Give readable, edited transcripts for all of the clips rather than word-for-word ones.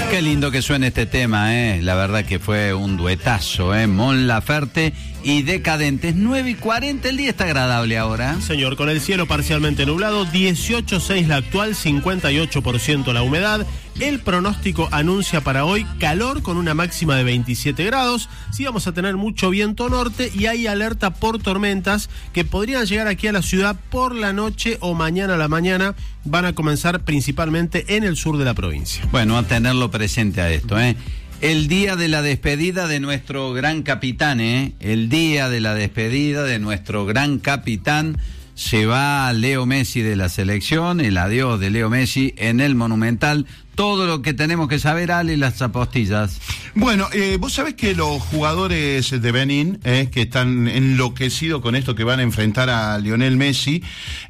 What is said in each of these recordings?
Qué lindo que suena este tema, la verdad que fue un duetazo, Mon Laferte y Decadentes. 9:40, el día está agradable ahora. Señor, con el cielo parcialmente nublado, 18.6 la actual, 58% la humedad. El pronóstico anuncia para hoy calor con una máxima de 27 grados. Sí vamos a tener mucho viento norte y hay alerta por tormentas que podrían llegar aquí a la ciudad por la noche o mañana a la mañana. Van a comenzar principalmente en el sur de la provincia. Bueno, a tenerlo presente a esto, El día de la despedida de nuestro gran capitán, El día de la despedida de nuestro gran capitán. Se va Leo Messi de la selección, el adiós de Leo Messi en el Monumental. Todo lo que tenemos que saber, Ale, las apostillas. Bueno, vos sabés que los jugadores de Benín, que están enloquecidos con esto que van a enfrentar a Lionel Messi,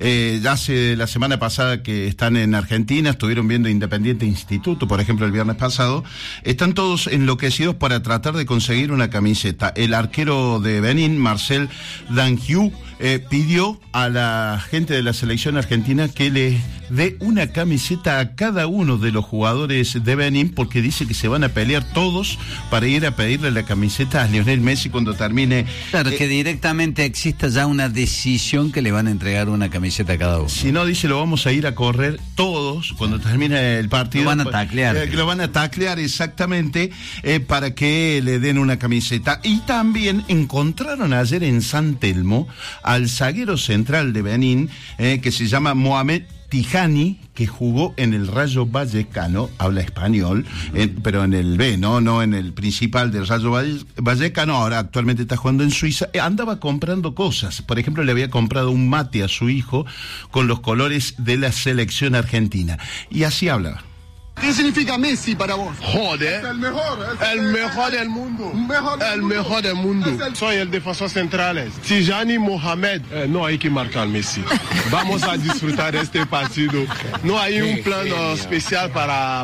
hace la semana pasada que están en Argentina, estuvieron viendo Independiente Instituto, por ejemplo, el viernes pasado, están todos enloquecidos para tratar de conseguir una camiseta. El arquero de Benín, Marcel Danjou, pidió a la gente de la selección argentina que le dé una camiseta a cada uno de los jugadores de Benín, porque dice que se van a pelear todos para ir a pedirle la camiseta a Lionel Messi cuando termine. Claro, que directamente exista ya una decisión que le van a entregar una camiseta a cada uno. Si no, dice, lo vamos a ir a correr todos cuando termine el partido. Lo van a taclear. Lo van a taclear exactamente para que le den una camiseta. Y también encontraron ayer en San Telmo al zaguero central de Benín, que se llama Mohamed Tijani, que jugó en el Rayo Vallecano, habla español, pero en el B, no en el principal del Rayo Vallecano. Ahora actualmente está jugando en Suiza. Andaba comprando cosas, por ejemplo le había comprado un mate a su hijo con los colores de la selección argentina, y así hablaba. ¿Qué significa Messi para vos? Joder, el mejor del mundo. El mejor del mundo. Soy el defensor central. Tijani Mohamed. No hay que marcar Messi. Vamos a disfrutar este partido. No hay un plan especial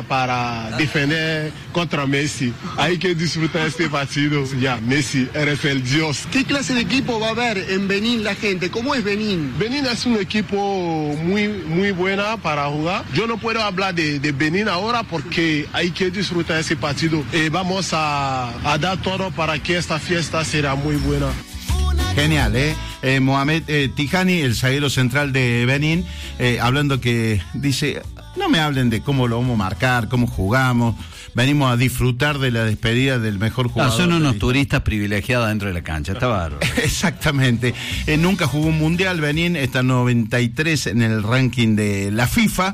para defender contra Messi. Hay que disfrutar este partido. Ya, Messi, eres el dios. ¿Qué clase de equipo va a haber en Benín la gente? ¿Cómo es Benín? Benín es un equipo muy buena para jugar. Yo no puedo hablar de Benín ahora porque hay que disfrutar ese partido. Vamos a dar todo para que esta fiesta será muy buena. Genial, Mohamed Tijani, el zaguero central de Benín, hablando que dice, no me hablen de cómo lo vamos a marcar, cómo jugamos, venimos a disfrutar de la despedida del mejor jugador. Son unos turistas privilegiados dentro de la cancha, está bárbaro. Exactamente. Nunca jugó un mundial, Benín está 93 en el ranking de la FIFA.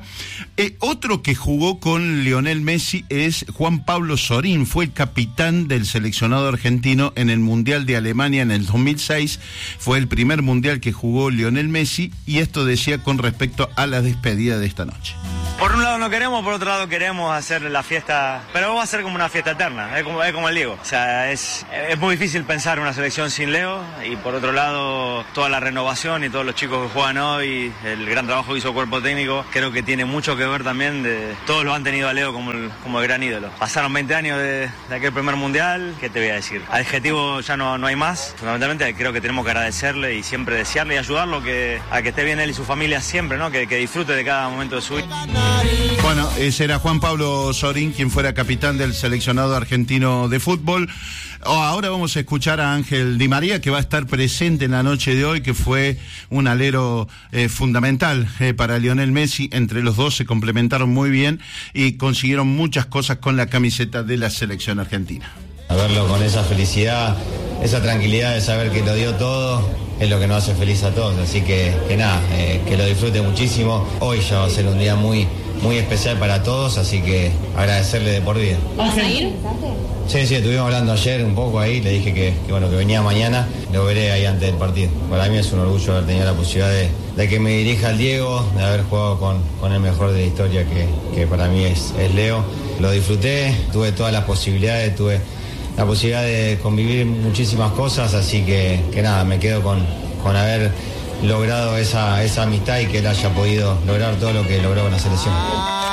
Otro que jugó con Lionel Messi es Juan Pablo Sorín, fue el capitán del seleccionado argentino en el Mundial de Alemania en el 2006, fue el primer mundial que jugó Lionel Messi, y esto decía con respecto a la despedida de esta noche. Por un lado no queremos, por otro lado queremos hacer la fiesta, pero va a ser como una fiesta eterna, es como el Diego. O sea, es muy difícil pensar una selección sin Leo, y por otro lado toda la renovación y todos los chicos que juegan hoy, el gran trabajo que hizo el cuerpo técnico, creo que tiene mucho que ver también todos lo han tenido a Leo como el gran ídolo. Pasaron 20 años de aquel primer mundial, ¿qué te voy a decir? Adjetivo ya no hay más, fundamentalmente creo que tenemos que agradecerle y siempre desearle y ayudarlo a que esté bien él y su familia siempre, ¿no? Que disfrute de cada momento de su vida. Bueno, ese era Juan Pablo Sorín, quien fuera capitán del seleccionado argentino de fútbol. Ahora vamos a escuchar a Ángel Di María, que va a estar presente en la noche de hoy, que fue un alero fundamental para Lionel Messi. Entre los dos se complementaron muy bien y consiguieron muchas cosas con la camiseta de la selección argentina. A verlo con esa felicidad, esa tranquilidad de saber que lo dio todo, es lo que nos hace feliz a todos. Así que nada, que lo disfrute muchísimo. Hoy ya va a ser un día muy especial para todos, así que agradecerle de por vida. ¿Vas a ir? Sí, estuvimos hablando ayer un poco ahí, le dije que venía mañana, lo veré ahí antes del partido. Para mí es un orgullo haber tenido la posibilidad de que me dirija el Diego, de haber jugado con el mejor de la historia, que para mí es Leo. Lo disfruté, tuve todas las posibilidades, tuve la posibilidad de convivir muchísimas cosas, así que nada, me quedo con haber logrado esa amistad y que él haya podido lograr todo lo que logró con la selección.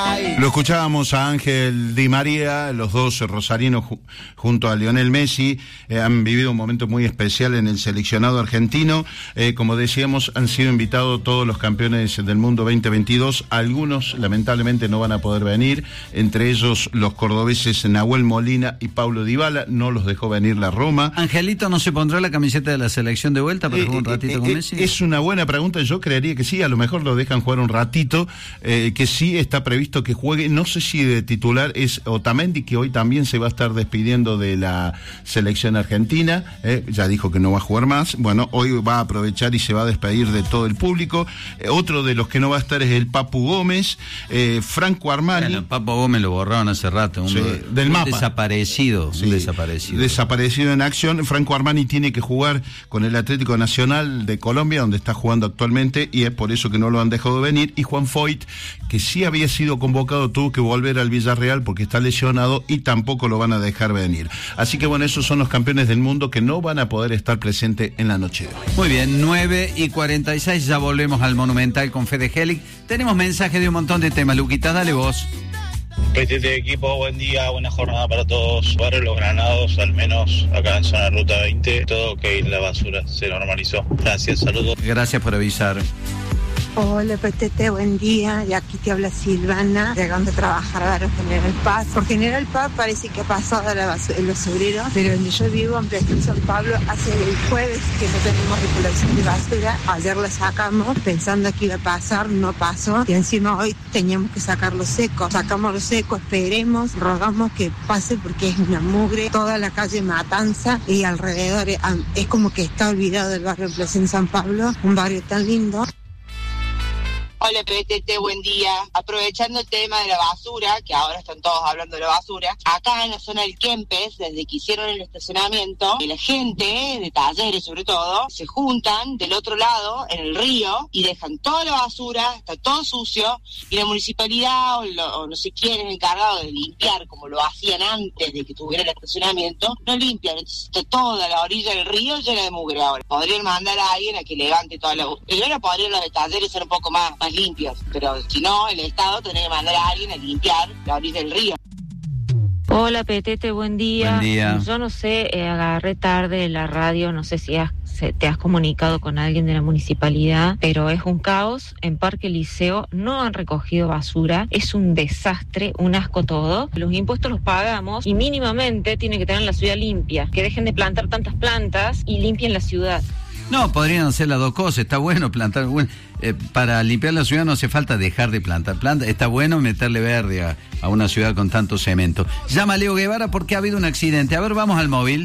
Lo escuchábamos a Ángel Di María, los dos rosarinos junto a Lionel Messi, han vivido un momento muy especial en el seleccionado argentino. Como decíamos, han sido invitados todos los campeones del mundo 2022. Algunos lamentablemente no van a poder venir, entre ellos los cordobeses Nahuel Molina y Paulo Dybala. No los dejó venir la Roma. ¿Angelito no se pondrá la camiseta de la selección de vuelta para jugar un ratito con Messi? Es una buena pregunta, yo creería que sí, a lo mejor lo dejan jugar un ratito, que sí está previsto que juegue, no sé si de titular es Otamendi, que hoy también se va a estar despidiendo de la selección argentina, ya dijo que no va a jugar más. Bueno, hoy va a aprovechar y se va a despedir de todo el público. Otro de los que no va a estar es el Papu Gómez, Franco Armani. Bueno, el Papu Gómez lo borraron hace rato, del mapa. Desaparecido, sí, desaparecido en acción. Franco Armani tiene que jugar con el Atlético Nacional de Colombia, donde está jugando actualmente, y es por eso que no lo han dejado venir. Y Juan Foyt, que sí había sido convocado, tuvo que volver al Villarreal porque está lesionado y tampoco lo van a dejar venir. Así que bueno, esos son los campeones del mundo que no van a poder estar presentes en la noche de hoy. Muy bien, 9:46, ya volvemos al Monumental con Fede Helig. Tenemos mensajes de un montón de temas. Luquita, dale vos. PTT equipo, buen día, buena jornada para todos. Barrio Los Granados, al menos acá en zona ruta 20, todo ok, la basura se normalizó. Gracias, saludos. Gracias por avisar. Hola PTT, buen día, y aquí te habla Silvana, llegando a trabajar a General Paz. Por General Paz parece que ha pasado el basurero, pero donde yo vivo, en Plaza San Pablo, hace el jueves que no tenemos recolección de basura. Ayer la sacamos pensando que iba a pasar, no pasó, y encima hoy teníamos que sacarlo seco. Sacamos lo seco, esperemos, rogamos que pase porque es una mugre, toda la calle Matanza y alrededor es como que está olvidado el barrio Plaza San Pablo, un barrio tan lindo. Hola PTT, buen día. Aprovechando el tema de la basura, que ahora están todos hablando de la basura, acá en la zona del Kempes, desde que hicieron el estacionamiento, la gente de talleres sobre todo, se juntan del otro lado, en el río, y dejan toda la basura, está todo sucio, y la municipalidad o no sé quién es encargado de limpiar, como lo hacían antes de que tuviera el estacionamiento, no limpian, entonces está toda la orilla del río llena de mugre ahora. Podrían mandar a alguien a que levante toda la... Primero podrían los de talleres ser un poco más limpios, pero si no, el Estado tendría que mandar a alguien a limpiar la orilla del río. Hola Petete, buen día. Buen día. Yo no sé, agarré tarde la radio, no sé si te has comunicado con alguien de la municipalidad, pero es un caos. En Parque Liceo no han recogido basura, es un desastre, un asco todo. Los impuestos los pagamos y mínimamente tienen que tener la ciudad limpia, que dejen de plantar tantas plantas y limpien la ciudad. No, podrían hacer las dos cosas. Está bueno plantar. Para limpiar la ciudad no hace falta dejar de plantar plantas. Está bueno meterle verde a una ciudad con tanto cemento. Llama a Leo Guevara porque ha habido un accidente. A ver, vamos al móvil.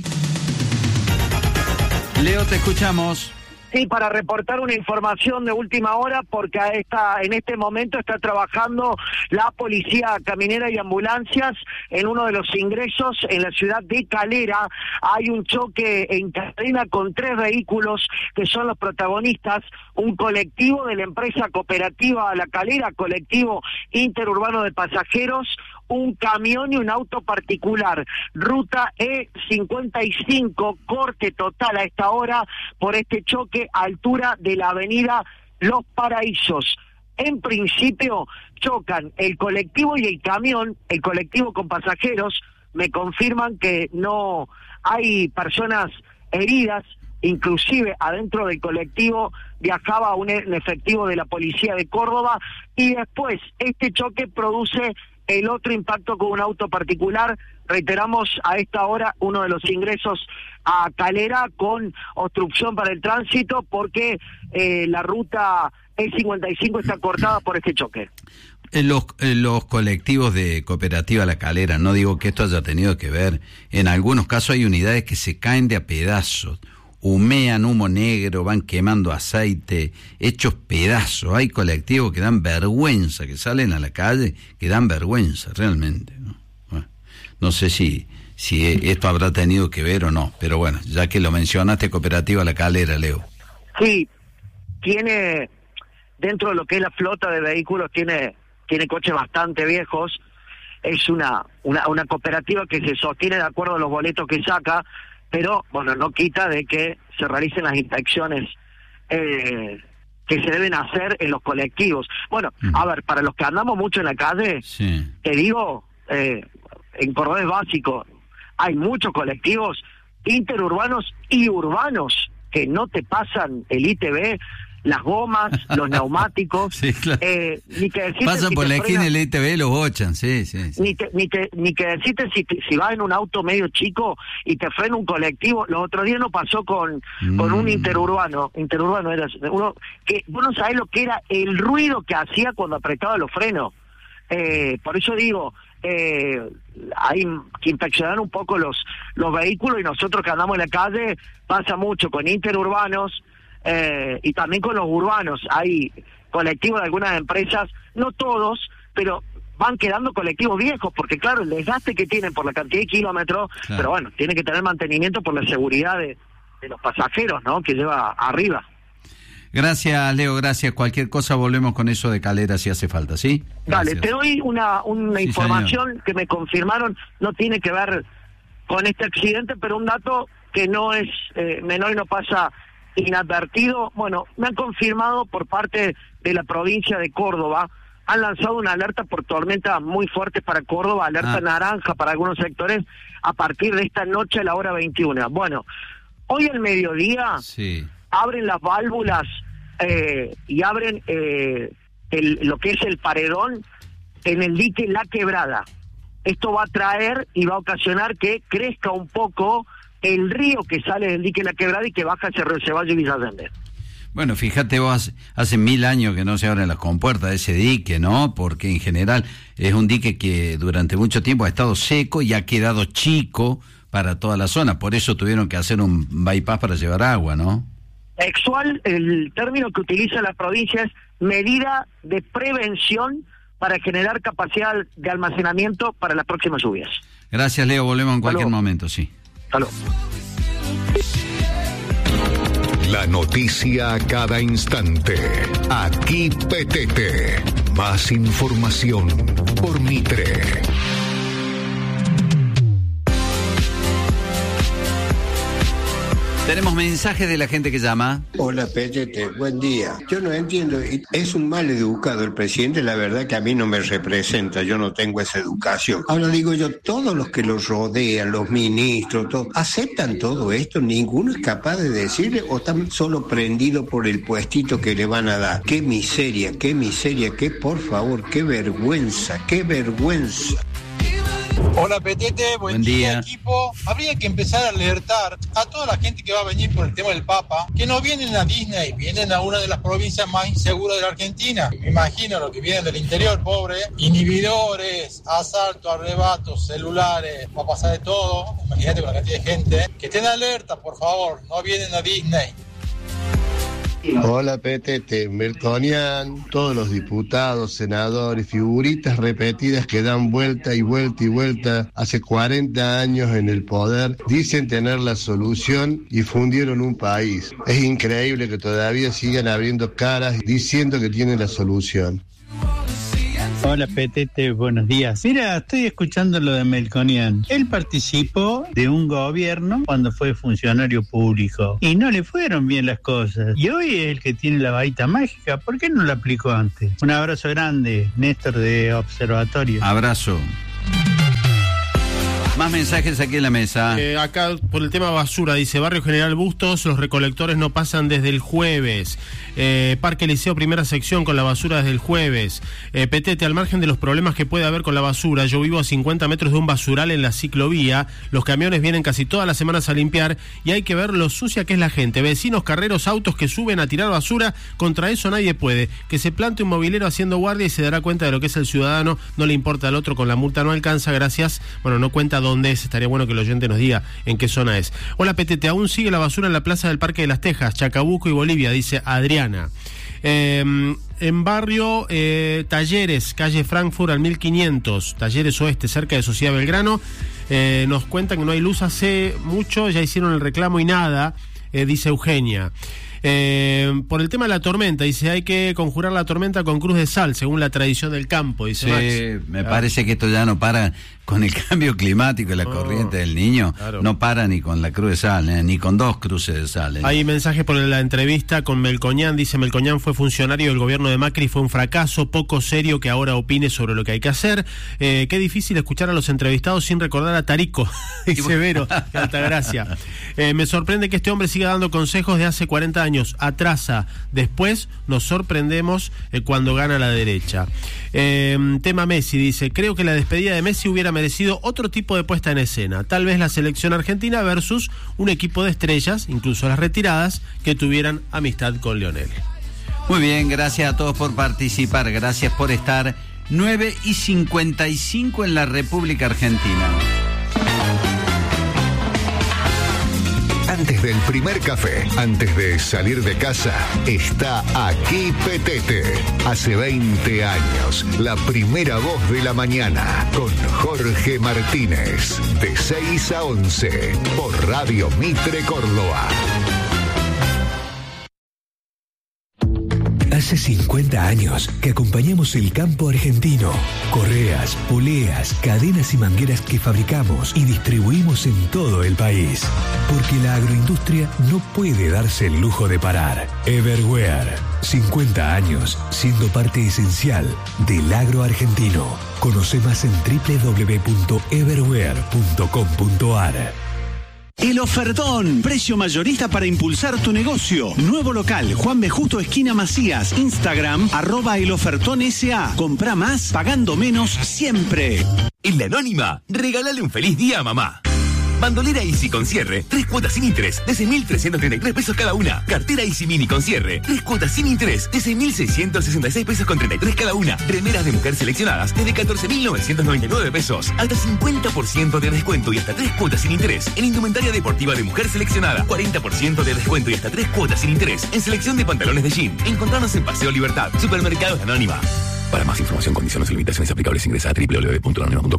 Leo, te escuchamos. Sí, para reportar una información de última hora, porque en este momento está trabajando la policía caminera y ambulancias en uno de los ingresos en la ciudad de Calera. Hay un choque en cadena con 3 vehículos que son los protagonistas, un colectivo de la empresa cooperativa La Calera, colectivo interurbano de pasajeros, un camión y un auto particular. Ruta E55, corte total a esta hora por este choque a altura de la avenida Los Paraísos. En principio chocan el colectivo y el camión, el colectivo con pasajeros. Me confirman que no hay personas heridas, inclusive adentro del colectivo viajaba un efectivo de la policía de Córdoba, y después este choque produce el otro impacto con un auto particular. Reiteramos, a esta hora uno de los ingresos a Calera con obstrucción para el tránsito porque la ruta E55 está cortada por este choque. Los colectivos de Cooperativa La Calera, no digo que esto haya tenido que ver, en algunos casos hay unidades que se caen de a pedazos, humean humo negro, van quemando aceite, hechos pedazos. Hay colectivos que dan vergüenza, que salen a la calle, que dan vergüenza, realmente, ¿no? Bueno, no sé si esto habrá tenido que ver o no, pero bueno, ya que lo mencionaste, Cooperativa La Calera, Leo. Sí, tiene, dentro de lo que es la flota de vehículos, tiene coches bastante viejos. Es una cooperativa que se sostiene de acuerdo a los boletos que saca, pero bueno, no quita de que se realicen las inspecciones que se deben hacer en los colectivos. Bueno, a ver, para los que andamos mucho en la calle, te digo, en Cordobés Básico hay muchos colectivos interurbanos y urbanos que no te pasan el ITV, las gomas, los neumáticos, ni que decirte pasan si por la esquina frena, del ITV y los bochan, ni que decirte si vas en un auto medio chico y te frena un colectivo. Los otros días nos pasó con un interurbano era uno que vos no sabés lo que era el ruido que hacía cuando apretaba los frenos. Por eso digo, hay que inspeccionar un poco los vehículos, y nosotros que andamos en la calle pasa mucho con interurbanos y también con los urbanos. Hay colectivos de algunas empresas, no todos, pero van quedando colectivos viejos, porque claro, el desgaste que tienen por la cantidad de kilómetros, pero bueno, tienen que tener mantenimiento por la seguridad de los pasajeros, ¿no?, que lleva arriba. Gracias, Leo, gracias. Cualquier cosa volvemos con eso de Calera si hace falta, ¿sí? Dale, te doy una información, señor, que me confirmaron, no tiene que ver con este accidente, pero un dato que no es menor y no pasa inadvertido. Bueno, me han confirmado por parte de la provincia de Córdoba, han lanzado una alerta por tormenta muy fuerte para Córdoba, alerta naranja para algunos sectores, a partir de esta noche a la hora 21. Bueno, hoy al mediodía abren las válvulas y abren lo que es el paredón en el dique La Quebrada. Esto va a traer y va a ocasionar que crezca un poco el río que sale del dique La Quebrada y que baja hacia Río Ceballos y Villa Allende. Bueno, fíjate vos, hace 1000 años que no se abren las compuertas de ese dique, ¿no? Porque en general es un dique que durante mucho tiempo ha estado seco y ha quedado chico para toda la zona. Por eso tuvieron que hacer un bypass para llevar agua, ¿no? Textual, el término que utiliza la provincia es medida de prevención para generar capacidad de almacenamiento para las próximas lluvias. Gracias, Leo. Volvemos en cualquier momento, sí. Hasta luego. La noticia a cada instante. Aquí PTT. Más información por Mitre. Tenemos mensajes de la gente que llama. Hola, Petete, buen día. Yo no entiendo, es un mal educado el presidente, la verdad que a mí no me representa, yo no tengo esa educación. Ahora digo yo, todos los que los rodean, los ministros, todos, ¿aceptan todo esto? ¿Ninguno es capaz de decirle o están solo prendidos por el puestito que le van a dar? ¡Qué miseria, qué por favor, qué vergüenza, qué vergüenza! Hola Petete, buen día equipo. Habría que empezar a alertar a toda la gente que va a venir por el tema del Papa, que no vienen a Disney, vienen a una de las provincias más inseguras de la Argentina. Me imagino los que vienen del interior, pobre, inhibidores, asaltos, arrebatos, celulares, va a pasar de todo. Imagínate con la cantidad de gente. Que estén alerta, por favor, no vienen a Disney. Hola PTT, Melconian, todos los diputados, senadores, figuritas repetidas que dan vuelta y vuelta y vuelta hace 40 años en el poder, dicen tener la solución y fundieron un país. Es increíble que todavía sigan abriendo caras diciendo que tienen la solución. Hola Petete, buenos días. Mira, estoy escuchando lo de Melconian. Él participó de un gobierno cuando fue funcionario público y no le fueron bien las cosas. Y hoy es el que tiene la varita mágica. ¿Por qué no la aplicó antes? Un abrazo grande, Néstor de Observatorio. Abrazo. Más mensajes aquí en la mesa. Acá por el tema basura, dice Barrio General Bustos, los recolectores no pasan desde el jueves. Parque Liceo, primera sección con la basura desde el jueves. Petete, al margen de los problemas que puede haber con la basura, yo vivo a 50 metros de un basural en la ciclovía, los camiones vienen casi todas las semanas a limpiar y hay que ver lo sucia que es la gente. Vecinos, carreros, autos que suben a tirar basura, contra eso nadie puede. Que se plante un mobilero haciendo guardia y se dará cuenta de lo que es el ciudadano, no le importa al otro, con la multa no alcanza, gracias. Bueno, no cuenta dónde es, estaría bueno que el oyente nos diga en qué zona es. Hola Petete, aún sigue la basura en la plaza del Parque de las Tejas, Chacabuco y Bolivia, dice Adriana. En barrio Talleres, calle Frankfurt al 1500, Talleres Oeste, cerca de Sociedad Belgrano, nos cuentan que no hay luz hace mucho, ya hicieron el reclamo y nada, dice Eugenia. Por el tema de la tormenta, dice, hay que conjurar la tormenta con cruz de sal, según la tradición del campo, dice Max. Me parece que esto ya no para con el cambio climático y la corriente del Niño, claro. No para ni con la cruz de sal, ni con 2 cruces de sal. Hay mensajes por la entrevista con Melcoñán, dice Melcoñán fue funcionario del gobierno de Macri, fue un fracaso, poco serio que ahora opine sobre lo que hay que hacer. Qué difícil escuchar a los entrevistados sin recordar a Tarico y Severo, de Altagracia. Me sorprende que este hombre siga dando consejos de hace 40 años, atrasa, después nos sorprendemos cuando gana la derecha. Tema Messi, dice, creo que la despedida de Messi hubiera merecido otro tipo de puesta en escena, tal vez la selección argentina versus un equipo de estrellas, incluso las retiradas, que tuvieran amistad con Lionel. Muy bien, gracias a todos por participar, gracias por estar. 9:55 en la República Argentina. Antes del primer café, antes de salir de casa, está Aquí Petete. Hace 20 años, la primera voz de la mañana, con Jorge Martínez, de 6 a 11, por Radio Mitre Córdoba. Hace 50 años que acompañamos el campo argentino. Correas, poleas, cadenas y mangueras que fabricamos y distribuimos en todo el país. Porque la agroindustria no puede darse el lujo de parar. Everware, 50 años siendo parte esencial del agro argentino. Conoce más en www.everware.com.ar. El ofertón, precio mayorista para impulsar tu negocio. Nuevo local, Juan B. Justo, esquina Macías. Instagram, @elofertonsa. Comprá más, pagando menos, siempre. En La Anónima, regálale un feliz día a mamá. Bandolera Easy con cierre, 3 cuotas sin interés, de 6.333 pesos cada una. Cartera Easy Mini con cierre, 3 cuotas sin interés, de 6.666 pesos con 33 cada una. Remeras de mujer seleccionadas, desde 14.999 pesos. Hasta 50% de descuento y hasta 3 cuotas sin interés. En indumentaria deportiva de mujer seleccionada, 40% de descuento y hasta 3 cuotas sin interés. En selección de pantalones de jean. Encontrarnos en Paseo Libertad, Supermercados Anónima. Para más información, condiciones y limitaciones aplicables, ingresa a www.anonima.com.